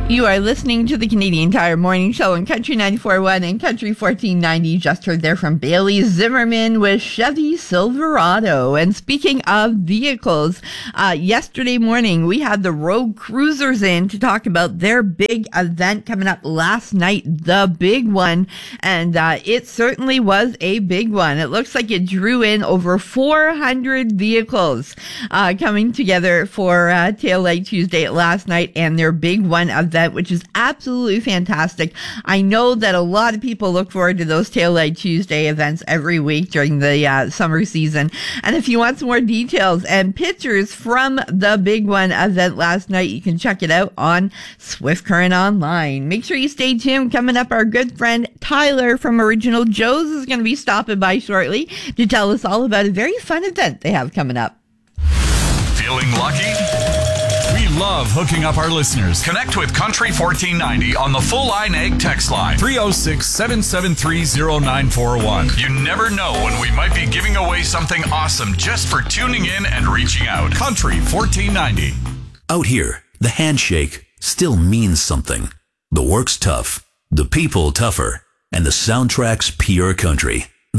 You are listening to the Canadian Tire Morning Show on Country 94.1 and Country 1490. Just heard there from Bailey Zimmerman with Chevy Silverado. And speaking of vehicles, yesterday morning we had the Road Cruisers in to talk about their big event coming up last night, the big one. And it certainly was a big one. It looks like it drew in over 400 vehicles coming together for Tail Light Tuesday last night and their big one event, which is absolutely fantastic. I know that a lot of people look forward to those Tail Light Tuesday events every week during the summer season. And if you want some more details and pictures from the big one event last night, you can check it out on Swift Current Online. Make sure you stay tuned. Coming up, our good friend Tyler from Original Joe's is going to be stopping by shortly to tell us all about a very fun event they have coming up. Feeling lucky? We love hooking up our listeners. Connect with Country 1490 on the Full Line Ag text line. 306-773-0941. You never know when we might be giving away something awesome just for tuning in and reaching out. Country 1490. Out here, the handshake still means something. The work's tough, the people tougher, and the soundtrack's pure country.